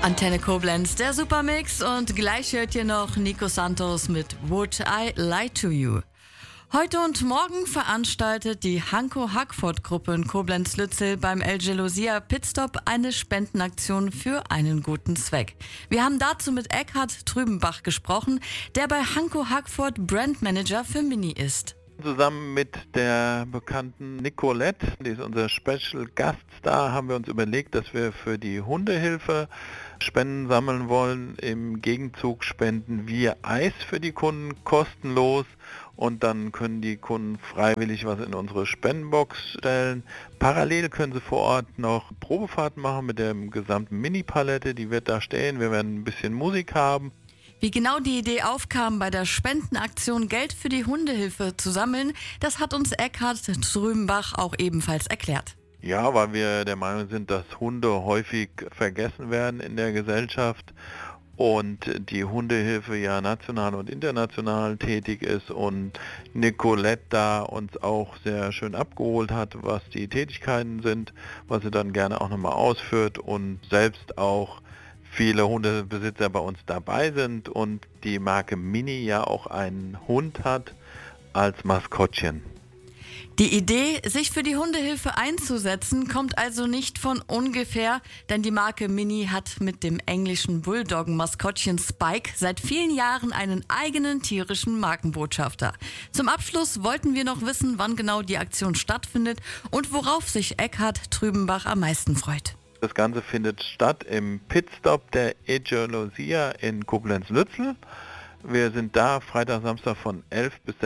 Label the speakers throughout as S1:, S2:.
S1: Antenne Koblenz, der Supermix, und gleich hört ihr noch Nico Santos mit Would I Lie to You. Heute und morgen veranstaltet die Hanko Hackford Gruppe in Koblenz-Lützel beim El Gelosia Pitstop eine Spendenaktion für einen guten Zweck. Wir haben dazu mit Eckhard Trübenbach gesprochen, der bei Hanko Hackford Brandmanager für Mini ist.
S2: Zusammen mit der bekannten Nicolette, die ist unser Special Gaststar, haben wir uns überlegt, dass wir für die Hundehilfe Spenden sammeln wollen. Im Gegenzug spenden wir Eis für die Kunden kostenlos und dann können die Kunden freiwillig was in unsere Spendenbox stellen. Parallel können sie vor Ort noch Probefahrten machen mit der gesamten Mini-Palette, die wird da stehen. Wir werden ein bisschen Musik haben.
S1: Wie genau die Idee aufkam, bei der Spendenaktion Geld für die Hundehilfe zu sammeln, das hat uns Eckhard Trübenbach auch ebenfalls erklärt.
S2: Ja, weil wir der Meinung sind, dass Hunde häufig vergessen werden in der Gesellschaft und die Hundehilfe ja national und international tätig ist und Nicolette da uns auch sehr schön abgeholt hat, was die Tätigkeiten sind, was sie dann gerne auch nochmal ausführt und selbst auch viele Hundebesitzer bei uns dabei sind und die Marke Mini ja auch einen Hund hat als Maskottchen.
S1: Die Idee, sich für die Hundehilfe einzusetzen, kommt also nicht von ungefähr, denn die Marke Mini hat mit dem englischen Bulldoggen-Maskottchen Spike seit vielen Jahren einen eigenen tierischen Markenbotschafter. Zum Abschluss wollten wir noch wissen, wann genau die Aktion stattfindet und worauf sich Eckhard Trübenbach am meisten freut.
S2: Das Ganze findet statt im Pitstop der El Gelosia in Koblenz-Lützel. Wir sind da Freitag, Samstag von 11 bis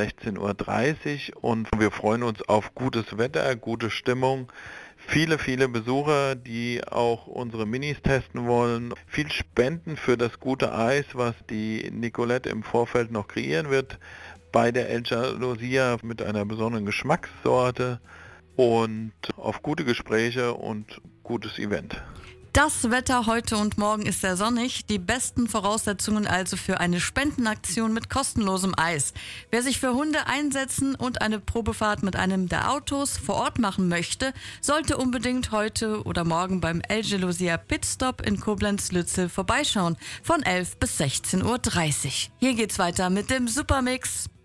S2: 16:30 Uhr und wir freuen uns auf gutes Wetter, gute Stimmung, viele Besucher, die auch unsere Minis testen wollen, viel Spenden für das gute Eis, was die Nicolette im Vorfeld noch kreieren wird bei der El Gelosia mit einer besonderen Geschmackssorte und auf gute Gespräche und gutes Event.
S1: Das Wetter heute und morgen ist sehr sonnig. Die besten Voraussetzungen also für eine Spendenaktion mit kostenlosem Eis. Wer sich für Hunde einsetzen und eine Probefahrt mit einem der Autos vor Ort machen möchte, sollte unbedingt heute oder morgen beim El Gelosia Pitstop in Koblenz-Lützel vorbeischauen von 11 bis 16:30 Uhr. Hier geht's weiter mit dem Supermix.